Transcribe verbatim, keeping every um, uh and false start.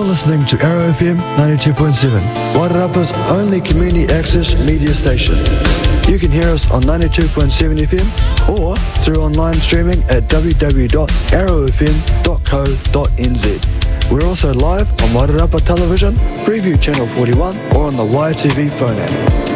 listening to Arrow F M ninety-two point seven, Wairarapa's only community access media station. You can hear us on ninety-two point seven F M or through online streaming at w w w dot arrow f m dot co dot n z. We're also live on Wairarapa Television, Preview Channel forty-one, or on the Y T V phone app.